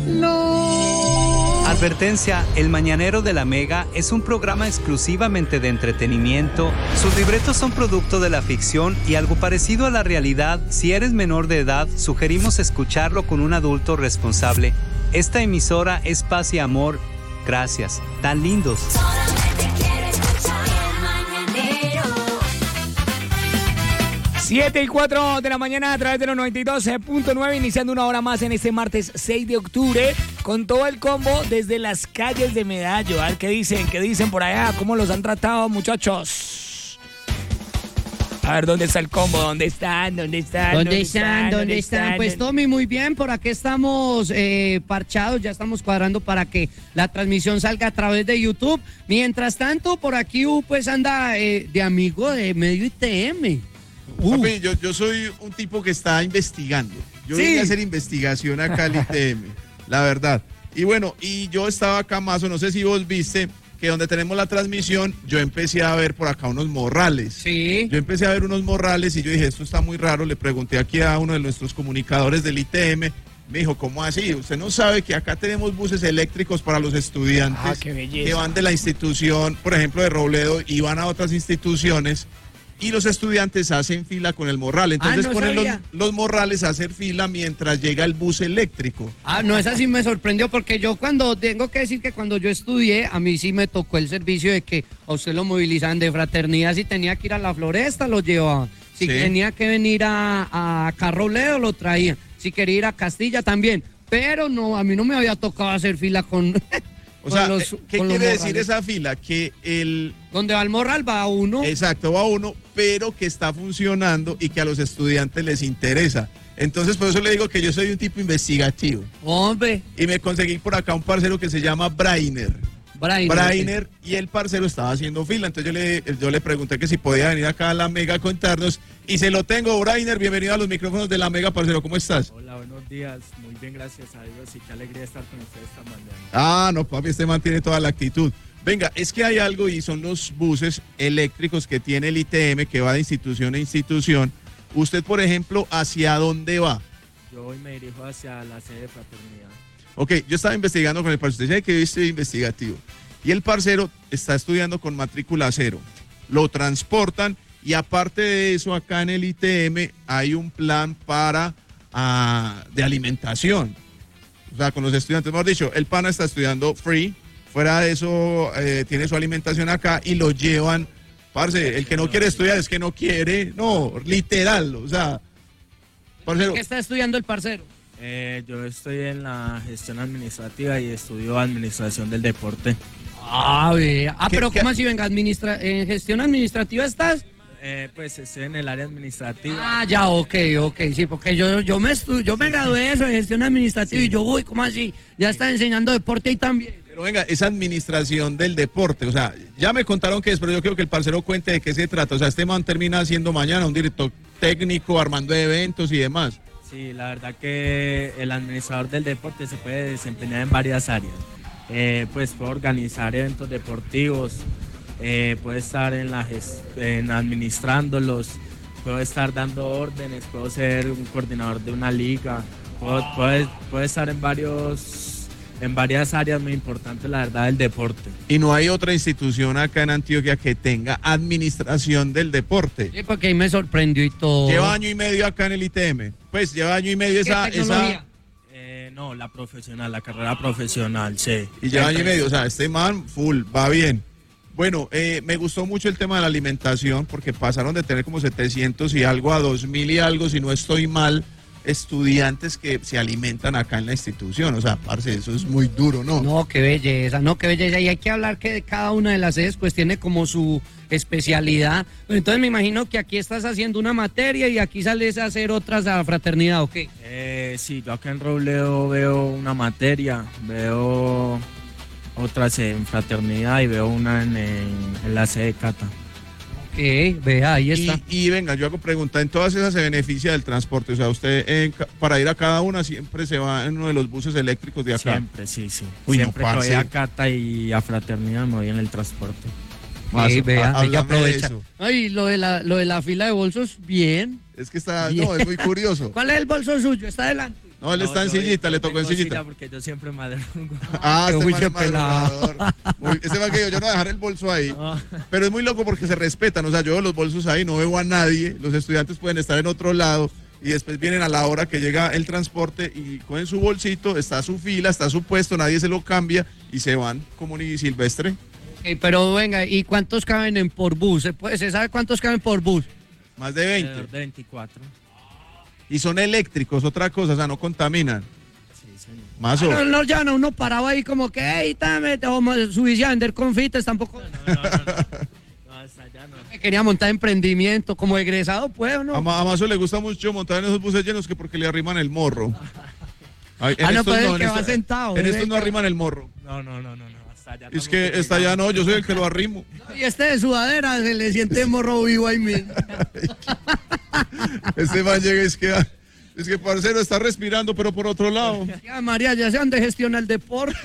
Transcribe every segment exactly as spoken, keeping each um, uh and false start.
No. Advertencia, El Mañanero de la Mega es un programa exclusivamente de entretenimiento. Sus libretos son producto de la ficción y algo parecido a la realidad. Si eres menor de edad, sugerimos escucharlo con un adulto responsable. Esta emisora es paz y amor. Gracias. Tan lindos. siete y cuatro de la mañana a través de los noventa y dos punto nueve, iniciando una hora más en este martes seis de octubre con todo el combo desde las calles de Medallo. A ver qué dicen, qué dicen por allá, cómo los han tratado, muchachos. A ver, ¿dónde está el combo? ¿Dónde están? ¿Dónde están? ¿Dónde están? ¿Dónde están? Pues Tommy, muy bien, por aquí estamos eh, parchados, ya estamos cuadrando para que la transmisión salga a través de YouTube. Mientras tanto, por aquí uh, pues anda eh, de amigo de Medio I T M. Uh. Papi, yo, yo soy un tipo que está investigando. Yo Sí. vine a hacer investigación acá al I T M, la verdad. Y bueno, y yo estaba acá más, o no sé si vos viste, que donde tenemos la transmisión, yo empecé a ver por acá unos morrales. Sí. Yo empecé a ver unos morrales y yo dije, esto está muy raro. Le pregunté aquí a uno de nuestros comunicadores del I T M. Me dijo, ¿cómo así? Usted no sabe que acá tenemos buses eléctricos para los estudiantes Ah, qué belleza. que van de la institución, por ejemplo, de Robledo, y van a otras instituciones. Y los estudiantes hacen fila con el morral. Entonces Ah, no ponen los, sabía. los morrales a hacer fila mientras llega el bus eléctrico. Ah, no, esa sí me sorprendió porque yo cuando, tengo que decir que cuando yo estudié, a mí sí me tocó el servicio de que a usted lo movilizaban de fraternidad, si tenía que ir a la Floresta lo llevaban, si Sí. tenía que venir a, a Carroledo lo traían, si quería ir a Castilla también, pero no, a mí no me había tocado hacer fila con... O con sea, los- eh, ¿qué con los quiere decir morrales. esa fila? Que el... Donde va el morral va uno. Exacto, va uno, pero que está funcionando y que a los estudiantes les interesa. Entonces, por eso le digo que yo soy un tipo investigativo. Hombre, Y me conseguí por acá un parcero que se llama Brainer. Brainer. Brainer, y el parcero estaba haciendo fila. Entonces yo le, yo le pregunté que si podía venir acá a la Mega a contarnos. Y se lo tengo, Brainer. Bienvenido a los micrófonos de la Mega, parcero. ¿Cómo estás? Hola, buenos días. Muy bien, gracias a Dios. Y qué alegría estar con ustedes esta mañana. Ah, no, papi, este man tiene toda la actitud. Venga, es que hay algo y son los buses eléctricos que tiene el I T M, que va de institución a institución. Usted, por ejemplo, ¿hacia dónde va? Yo hoy me dirijo hacia la sede de Fraternidad. Ok, yo estaba investigando con el parcero. Usted sabe que yo estoy investigativo. Y el parcero está estudiando con matrícula cero. Lo transportan y aparte de eso, acá en el I T M hay un plan para ah, de alimentación. O sea, con los estudiantes, mejor dicho, el pana está estudiando free. Fuera de eso, eh, tiene su alimentación acá y lo llevan. Parce, el que no quiere estudiar es que no quiere. No, literal. O sea, parcero. ¿Qué está estudiando el parcero? Eh, yo estoy en la gestión administrativa y estudio administración del deporte. Ah, vea. Ah, ¿Qué- pero qué- ¿cómo así? Venga, administra ¿en gestión administrativa estás? Eh, pues estoy en el área administrativa. Ah, ya, ok, ok, sí, porque yo, yo me estu yo me gradué de eso, de gestión administrativa, y yo, uy, ¿cómo así? Ya está enseñando deporte ahí también. Pero venga, esa administración del deporte, o sea, ya me contaron que es, pero yo quiero que el parcero cuente de qué se trata. O sea, este man termina siendo mañana un director técnico, armando eventos y demás. Sí, la verdad que el administrador del deporte se puede desempeñar en varias áreas. Eh, pues puede organizar eventos deportivos, eh, puede estar en la ges- en administrándolos, puedo estar dando órdenes, puedo ser un coordinador de una liga, puedo, puedo- puedo estar en varios en varias áreas muy importantes, la verdad, del deporte. Y no hay otra institución acá en Antioquia que tenga administración del deporte. Sí, porque ahí me sorprendió y todo. Lleva año y medio acá en el I T M. Pues lleva año y medio esa... ¿Qué tecnología? esa Eh, no, la profesional, la carrera profesional, sí. y lleva año y medio. O sea, este man full, va bien. Bueno, eh, me gustó mucho el tema de la alimentación porque pasaron de tener como setecientos y algo a dos mil y algo, si no estoy mal, estudiantes que se alimentan acá en la institución. O sea, parce, eso es muy duro, ¿no? No, qué belleza, no, qué belleza. Y hay que hablar que de cada una de las sedes pues tiene como su especialidad. Pero entonces me imagino que aquí estás haciendo una materia y aquí sales a hacer otras a la fraternidad, ¿ok? Eh, sí, yo acá en Robledo veo una materia, veo otras en fraternidad y veo una en, en, en la sede de Cata. Ok, vea, ahí Y, está. y venga, yo hago pregunta, en todas esas se beneficia del transporte, o sea, usted en ca- para ir a cada una siempre se va en uno de los buses eléctricos de acá. Siempre, sí, sí. Uy, no, Siempre que voy parce. a Cata y a fraternidad me voy en el transporte. Más, Sí, vea, há- hay que háblame de aprovechar. eso. Ay, lo de la, lo de la fila de bolsos, bien. Es que está, Bien. no, es muy curioso. ¿Cuál es el bolso suyo? Está adelante. No, él No, está en yo- sillita, yo le tocó en tengo sillita. silla porque yo siempre madrugo. Ah, Qué este man juicio es pelado. madrugador. Muy- Ese man que yo, yo no voy a dejar el bolso ahí. No. Pero es muy loco porque se respetan. O sea, yo veo los bolsos ahí, no veo a nadie. Los estudiantes pueden estar en otro lado y después vienen a la hora que llega el transporte y cogen su bolsito, está su fila, está su puesto, nadie se lo cambia y se van como ni Silvestre. Ok, pero venga, ¿y cuántos caben en por bus? ¿Se, puede- ¿Se sabe cuántos caben por bus? Más de Alrededor veinte. de veinticuatro. Y son eléctricos, otra cosa, o sea, no contaminan. Sí, señor. Más o No, no, ya no, uno paraba ahí como que, hey, dame, te vamos a subir a vender confites, tampoco. No, no, no, no. No, hasta allá no. Me quería montar emprendimiento, como egresado, pues, ¿o no? A, Ma- a Mazo le gusta mucho montar en esos buses llenos que porque le arriman el morro. Ay, en Ah, no, estos pues, el en que va estos- sentado, En ¿eh? estos no arriman el morro. No, no, no, no, no. Hasta allá. Es estamos que está allá no, yo soy el que lo arrimo. Y este de sudadera se le siente morro vivo ahí mismo. Este man llega y es que, es que parcero está respirando, pero por otro lado. Ya, María, ya se han de gestionar el deporte.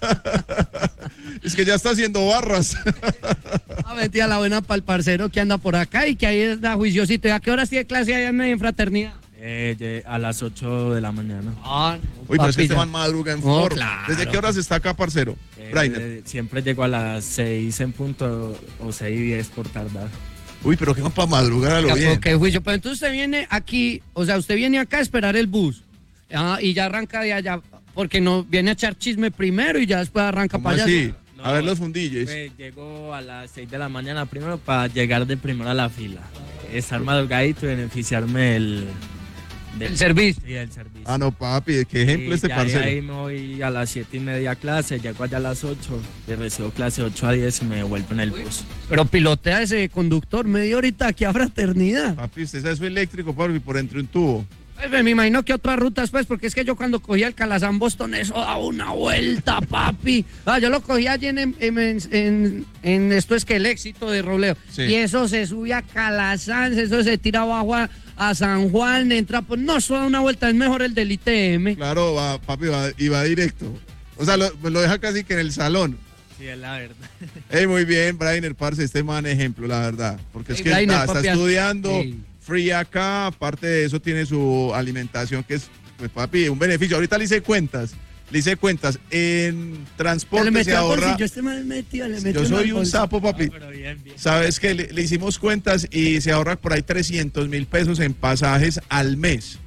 Es que ya está haciendo barras. A metí a la buena para el parcero que anda por acá y que ahí está juiciosito. ¿Y a qué horas tiene clase allá en fraternidad? Eh, ye- a las ocho de la mañana. Ah, Uy, pero es que papi, este ya. man madruga en Oh, forma. claro. ¿Desde qué horas está acá, parcero? Eh, Brainer. eh, siempre llego a las seis en punto o seis y diez por tardar. Uy, pero qué van para madrugar a lo Ya, bien. ¿qué juicio? Pero entonces usted viene aquí, o sea, usted viene acá a esperar el bus. Ah, y ya arranca de allá, porque no viene a echar chisme primero y ya después arranca ¿Cómo para allá. así? No, A ver los fundillos. Pues, llego a las seis de la mañana primero para llegar de primero a la fila. Estar madrugadito y beneficiarme del, del El servicio. Sí, del servicio. Ah, no, papi, qué ejemplo Y este ya parcero. Ahí me voy a las siete y media a clase, llego allá a las ocho, y recibo clase ocho a diez y me vuelvo en el bus. Pero pilotea ese conductor media horita aquí a fraternidad. Papi, usted sabe eso eléctrico, papi, por entre un tubo. Pues, me imagino que otras rutas, pues, porque es que yo cuando cogía el Calazán Boston, eso da una vuelta, papi. Ah, yo lo cogía allí en, en, en, en- en esto es que el éxito de Roleo. Sí. Y eso se sube a Calazán, eso se tira abajo a, a San Juan, entra, pues no, eso da una vuelta, es mejor el del I T M. Claro, va, papi, va, y va directo. O sea, lo, lo deja casi que en el salón. Sí, es la verdad. Ey, muy bien, Brainer, parce, este man ejemplo, la verdad. Porque es Ey, que Brainer, está, está papi, estudiando, ey. free acá, aparte de eso tiene su alimentación, que es, pues papi, un beneficio. Ahorita le hice cuentas, le hice cuentas. En le transporte se metió al ahorra. bolsillo, este man metió, le metió Yo en soy el un bolsillo. sapo, papi. No, pero bien, bien. Sabes que le, le hicimos cuentas y se ahorra por ahí trescientos mil pesos en pasajes al mes.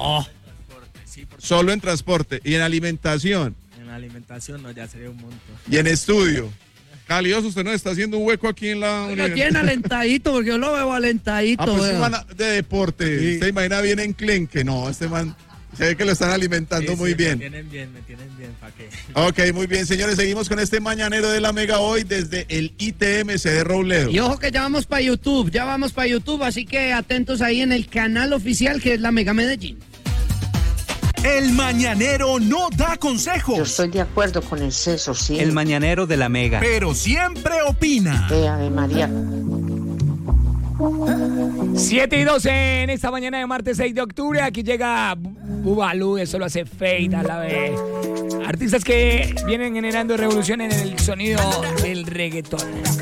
Sí, porque Solo en transporte y en alimentación en la alimentación no, ya sería un monto. y en estudio. Calioso, usted nos está haciendo un hueco aquí en la Lo universidad. tiene alentadito, porque yo lo veo alentadito. Ah, pues este veo. man de deporte. Sí. ¿Usted imagina bien enclenque? No, este man se ve que lo están alimentando Sí, muy sí, bien. Me tienen bien, me tienen bien, ¿para qué? Ok, muy bien, señores. Seguimos con este mañanero de la Mega hoy desde el I T M C de Robledo. Y ojo que ya vamos para YouTube, ya vamos para YouTube, así que atentos ahí en el canal oficial que es la Mega Medellín. El mañanero no da Yo consejos, estoy de acuerdo con el seso, sí. El mañanero de la Mega. pero siempre opina. Eh, Ave María. siete y doce en esta mañana de martes seis de octubre. Aquí llega Bu- Bubalú, eso lo hace Fade a la vez. Artistas que vienen generando revolución en el sonido del reggaetón.